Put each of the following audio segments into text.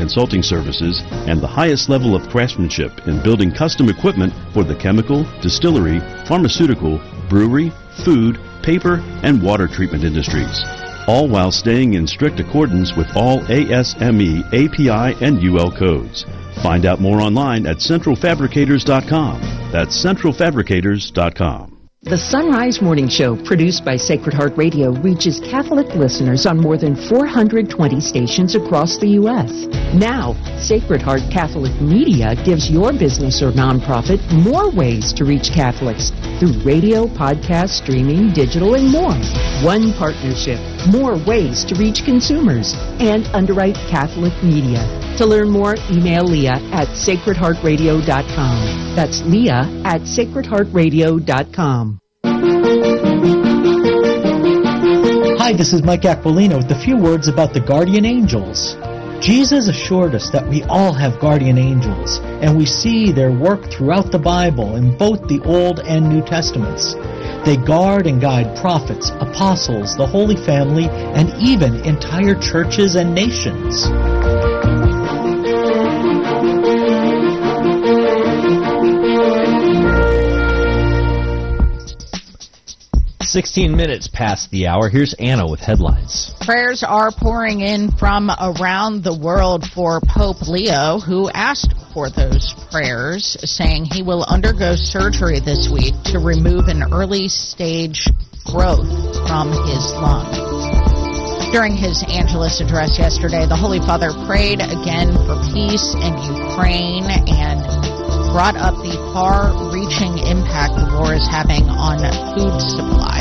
consulting services and the highest level of craftsmanship in building custom equipment for the chemical, distillery, pharmaceutical, brewery, food, paper, and water treatment industries, all while staying in strict accordance with all ASME, API, and UL codes. Find out more online at centralfabricators.com. That's centralfabricators.com. The Sunrise Morning Show, produced by Sacred Heart Radio, reaches Catholic listeners on more than 420 stations across the U.S. Now, Sacred Heart Catholic Media gives your business or nonprofit more ways to reach Catholics through radio, podcast, streaming, digital, and more. One partnership, more ways to reach consumers, and underwrite Catholic media. To learn more, email Leah at sacredheartradio.com. That's Leah at sacredheartradio.com. Hi, this is Mike Aquilino with a few words about the guardian angels. Jesus assured us that we all have guardian angels, and we see their work throughout the Bible in both the Old and New Testaments. They guard and guide prophets, apostles, the Holy Family, and even entire churches and nations. 16 minutes past the hour. Here's Anna with headlines. Prayers are pouring in from around the world for Pope Leo, who asked for those prayers, saying he will undergo surgery this week to remove an early-stage growth from his lung. During his Angelus address yesterday, the Holy Father prayed again for peace in Ukraine and brought up the far-reaching impact the war is having on food supply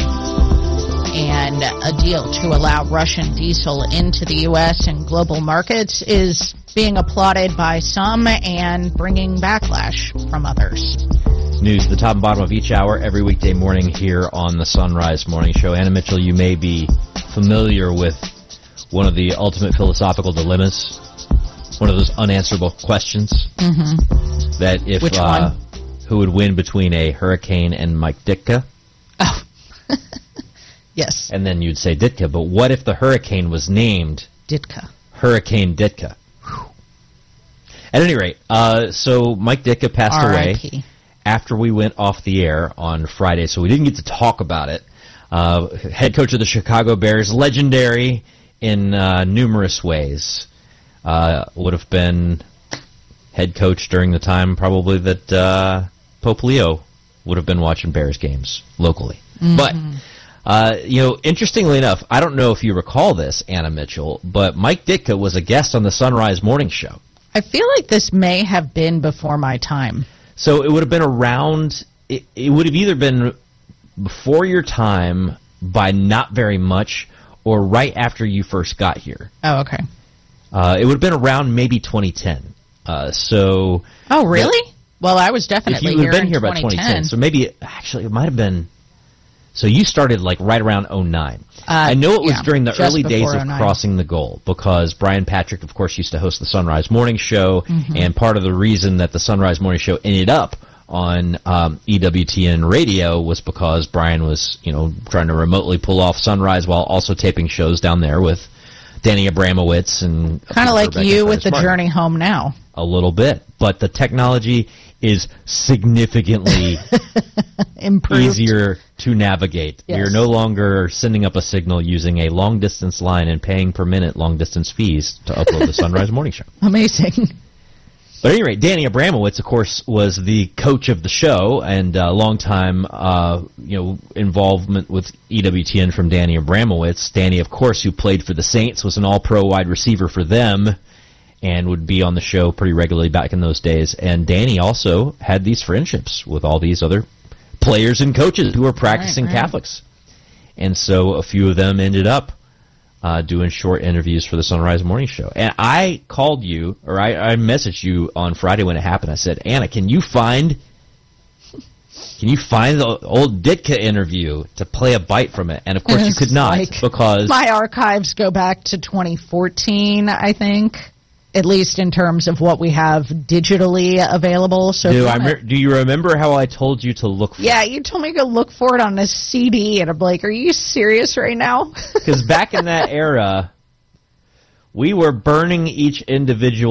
and a deal to allow Russian diesel into the U.S. and global markets is being applauded by some and bringing backlash from others. News, the top and bottom of each hour, every weekday morning here on the Sunrise Morning Show. Anna Mitchell, you may be familiar with one of the ultimate philosophical dilemmas, one of those unanswerable questions. Mm-hmm. That if Which one? Who would win between a hurricane and Mike Ditka? Oh, yes. And then you'd say Ditka, but what if the hurricane was named Ditka? Hurricane Ditka. At any rate, so Mike Ditka passed away after we went off the air on Friday, so we didn't get to talk about it. Head coach of the Chicago Bears, legendary in numerous ways. Would have been head coach during the time probably that Pope Leo would have been watching Bears games locally. Mm-hmm. But, interestingly enough, I don't know if you recall this, Anna Mitchell, but Mike Ditka was a guest on the Sunrise Morning Show. I feel like this may have been before my time. So it would have been around, it would have either been before your time by not very much or right after you first got here. Oh, okay. It would have been around maybe 2010. Oh, really? Well, I was definitely here in 2010. By 2010. So maybe, it might have been, so you started like right around 2009. I know it was during the early days of 2009. Crossing the Goal, because Brian Patrick, of course, used to host the Sunrise Morning Show, and part of the reason that the Sunrise Morning Show ended up on EWTN radio was because Brian was, trying to remotely pull off Sunrise while also taping shows down there with Danny Abramowitz and kind of like Rebecca you with the Journey Home Now. A little bit, but the technology is significantly easier to navigate. Yes. We are no longer sending up a signal using a long-distance line and paying per minute long-distance fees to upload the Sunrise Morning Show. Amazing. But at any rate, Danny Abramowitz, of course, was the coach of the show, and long-time, involvement with EWTN from Danny Abramowitz. Danny, of course, who played for the Saints, was an all-pro wide receiver for them, and would be on the show pretty regularly back in those days. And Danny also had these friendships with all these other players and coaches who were practicing Catholics. And so a few of them ended up doing short interviews for the Sunrise Morning Show. And I called you, or I messaged you on Friday when it happened. I said, Anna, can you find the old Ditka interview to play a bite from it? And of course you could not, because my archives go back to 2014, I think. At least in terms of what we have digitally available. So do you remember how I told you to look for it? Yeah, you told me to go look for it on a CD, and I'm like, are you serious right now? Because back in that era, we were burning each individual